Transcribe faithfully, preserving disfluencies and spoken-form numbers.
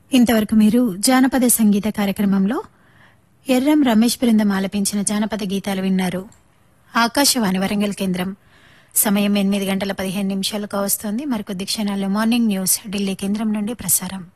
ఇంతవరకు మీరు జానపద సంగీత కార్యక్రమంలో ఎర్రం రమేష్ బృందం ఆలపించిన జానపద గీతాలు విన్నారు. ఆకాశవాణి వరంగల్ కేంద్రం సమయం ఎనిమిది గంటల పదిహేను నిమిషాలకు వస్తోంది. మరికొద్ది క్షణాల్లో మార్నింగ్ న్యూస్ ఢిల్లీ కేంద్రం నుండి ప్రసారం.